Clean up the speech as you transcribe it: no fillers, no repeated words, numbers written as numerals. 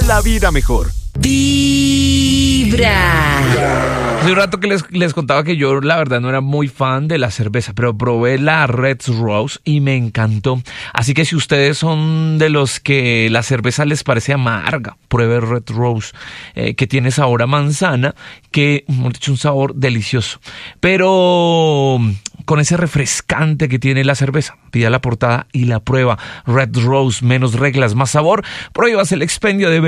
la vida mejor. Vibra. Hace un rato que les contaba que yo la verdad no era muy fan de la cerveza, pero probé la Red Rose y me encantó. Así que si ustedes son de los que la cerveza les parece amarga, pruebe Red Rose, que tiene sabor a manzana, que hemos dicho un sabor delicioso, pero con ese refrescante que tiene la cerveza. Pida la portada y la prueba. Red Rose, menos reglas, más sabor. Prohíbas el expendio de